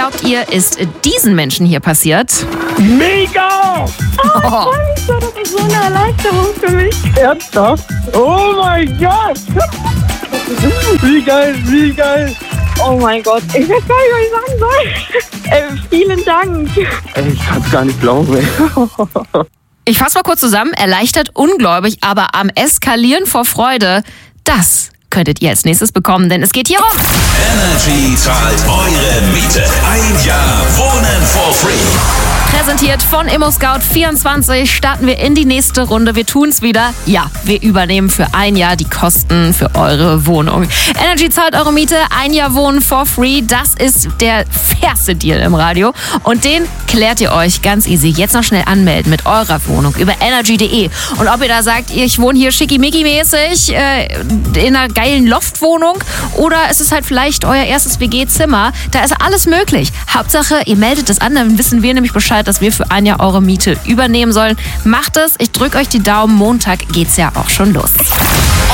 glaubt ihr, ist diesen Menschen hier passiert? Mega! Oh, Scheiße, das ist so eine Erleichterung für mich. Ernsthaft? Oh mein Gott! Wie geil, wie geil! Oh mein Gott, ich weiß gar nicht, was ich sagen soll. Vielen Dank. Ey, ich kann's gar nicht glauben, ey. Ich fasse mal kurz zusammen. Erleichtert, ungläubig, aber am Eskalieren vor Freude. Das könntet ihr als nächstes bekommen, denn es geht hier um Energy zahlt eure Miete. Ein Jahr Wohnen for free. Präsentiert von ImmoScout24 starten wir in die nächste Runde. Wir tun's wieder. Ja, wir übernehmen für ein Jahr die Kosten für eure Wohnung. Energy zahlt eure Miete, ein Jahr Wohnen for free. Das ist der fairste Deal im Radio. Und den klärt ihr euch ganz easy. Jetzt noch schnell anmelden mit eurer Wohnung über energy.de. Und ob ihr da sagt, ich wohne hier schickimicki-mäßig in einer geilen Loftwohnung oder es ist halt vielleicht euer erstes WG-Zimmer, da ist alles möglich. Hauptsache, ihr meldet es an, dann wissen wir nämlich Bescheid, dass wir für ein Jahr eure Miete übernehmen sollen. Macht es, ich drücke euch die Daumen, Montag geht's ja auch schon los.